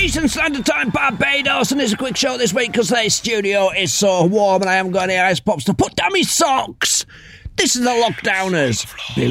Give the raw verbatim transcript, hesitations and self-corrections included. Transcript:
Eastern Standard Time, Barbados, and it's a quick show this week because the studio is so warm and I haven't got any ice pops to put down my socks. This is the Lockdowners.